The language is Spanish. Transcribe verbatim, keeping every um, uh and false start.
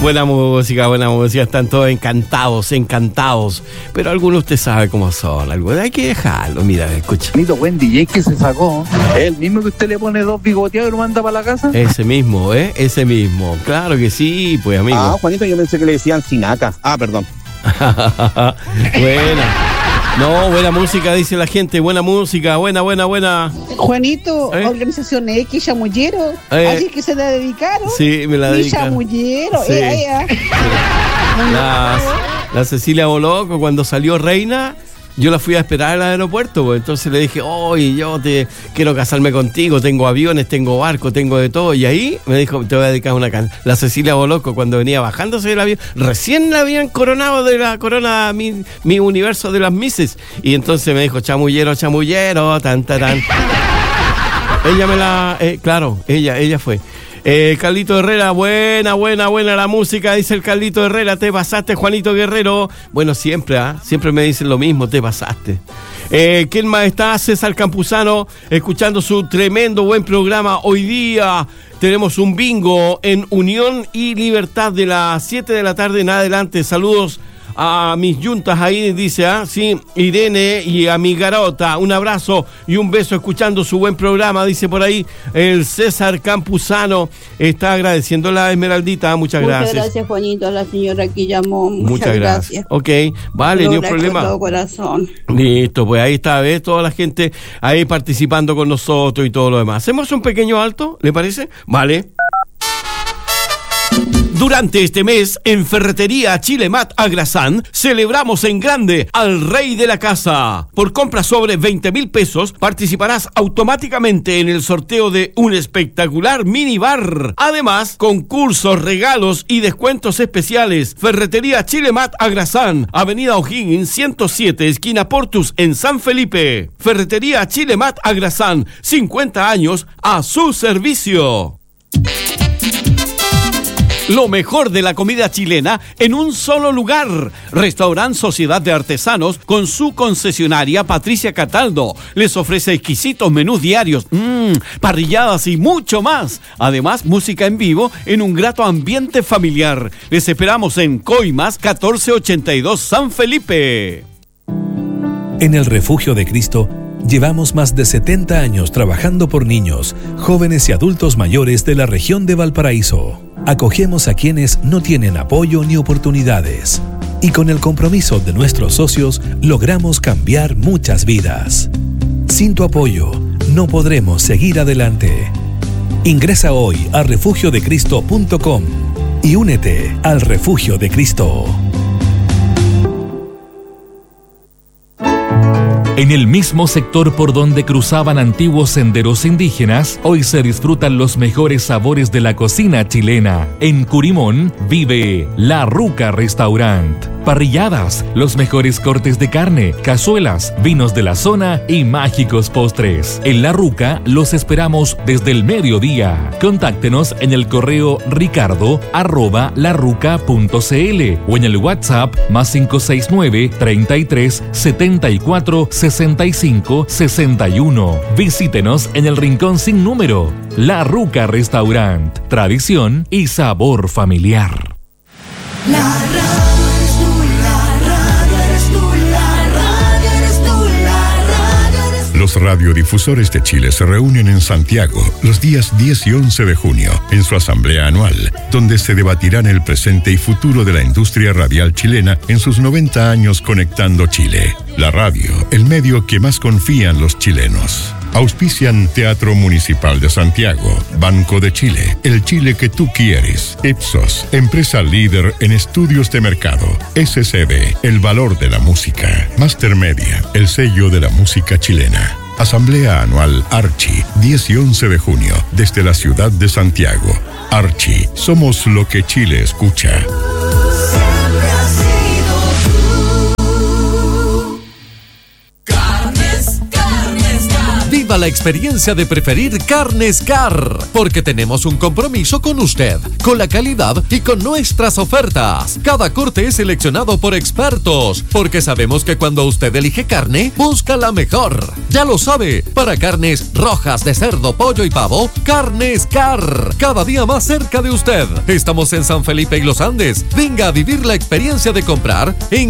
Buena música, buena música, están todos encantados, encantados. Pero algunos usted sabe cómo son, algunos hay que dejarlo, mira, escucha. Bonito buen D J que se sacó, ¿es el mismo que usted le pone dos bigoteados y lo manda para la casa? Ese mismo, ¿eh? Ese mismo, claro que sí, pues amigo. Ah, Juanito, yo pensé que le decían Sinaca. Ah, perdón. Buena. No, buena música, dice la gente, buena música, buena, buena, buena. Juanito, ¿Eh? Organización X, chamullero. Eh. Así es que se la dedicaron. Sí, me la Mi dedicaron. chamullero, Sí. ella. La, la Cecilia Boloco, cuando salió reina, yo la fui a esperar al aeropuerto, pues, entonces le dije, oye, yo te quiero casarme contigo, tengo aviones, tengo barco, tengo de todo, y ahí me dijo, te voy a dedicar una canción. La Cecilia Boloco, cuando venía bajándose del avión, recién la habían coronado de la corona mi, mi universo de las Misses, y entonces me dijo, chamullero, chamullero, tan, tan, tan. Ella me la, eh, claro, ella, ella fue. Eh, Carlito Herrera, buena, buena, buena la música, dice el Carlito Herrera, te pasaste, Juanito Guerrero. Bueno, siempre, ¿ah? ¿eh? Siempre me dicen lo mismo, te pasaste. Eh, ¿Quién más está? César Campuzano, escuchando su tremendo buen programa. Hoy día tenemos un bingo en Unión y Libertad de las siete de la tarde en adelante. Saludos a mis yuntas ahí, dice, ah, sí, Irene y a mi garota, un abrazo y un beso escuchando su buen programa, dice por ahí el César Campuzano, está agradeciendo la Esmeraldita, muchas gracias. Muchas gracias, Juanito, a la señora que llamó, muchas, muchas gracias. gracias. Ok, vale, ni un problema. De todo corazón. Listo, pues ahí está, ¿ves? Toda la gente ahí participando con nosotros y todo lo demás. ¿Hacemos un pequeño alto? ¿Le parece? Vale. Durante este mes, en Ferretería Chilemat Agrasán, celebramos en grande al rey de la casa. Por compra sobre veinte mil pesos, participarás automáticamente en el sorteo de un espectacular minibar. Además, concursos, regalos y descuentos especiales. Ferretería Chilemat Agrasán, Avenida O'Higgins ciento siete, esquina Portus, en San Felipe. Ferretería Chilemat Agrasán, cincuenta años a su servicio. Lo mejor de la comida chilena en un solo lugar. Restaurant Sociedad de Artesanos con su concesionaria Patricia Cataldo. Les ofrece exquisitos menús diarios, mmm, parrilladas y mucho más. Además, música en vivo en un grato ambiente familiar. Les esperamos en Coimas catorce ochenta y dos San Felipe. En el Refugio de Cristo llevamos más de setenta años trabajando por niños, jóvenes y adultos mayores de la región de Valparaíso. Acogemos a quienes no tienen apoyo ni oportunidades. Y con el compromiso de nuestros socios, logramos cambiar muchas vidas. Sin tu apoyo, no podremos seguir adelante. Ingresa hoy a refugio de cristo punto com y únete al Refugio de Cristo. En el mismo sector por donde cruzaban antiguos senderos indígenas, hoy se disfrutan los mejores sabores de la cocina chilena. En Curimón vive La Ruca Restaurant. Parrilladas, los mejores cortes de carne, cazuelas, vinos de la zona y mágicos postres. En La Ruca los esperamos desde el mediodía. Contáctenos en el correo ricardo arroba larruca punto cl o en el WhatsApp más cinco seis nueve, treinta y tres, setenta y cuatro, sesenta y cinco, sesenta y uno. Visítenos en el rincón sin número. La Ruca Restaurant. Tradición y sabor familiar. La radio eres tú, la radio eres tú, la radio eres tú, la radio eres tú. Los radiodifusores de Chile se reúnen en Santiago los días diez y once de junio en su asamblea anual, donde se debatirán el presente y futuro de la industria radial chilena en sus noventa años conectando Chile. La radio, el medio que más confían los chilenos. Auspician Teatro Municipal de Santiago, Banco de Chile, el Chile que tú quieres, Ipsos, empresa líder en estudios de mercado, S C B, el valor de la música, Master Media, el sello de la música chilena. Asamblea Anual Archi, diez y once de junio, desde la ciudad de Santiago. Archi, somos lo que Chile escucha. Viva la experiencia de preferir Carnes Car, porque tenemos un compromiso con usted, con la calidad y con nuestras ofertas. Cada corte es seleccionado por expertos, porque sabemos que cuando usted elige carne, busca la mejor. Ya lo sabe, para carnes rojas de cerdo, pollo y pavo, Carnes Car, cada día más cerca de usted. Estamos en San Felipe y Los Andes. Venga a vivir la experiencia de comprar en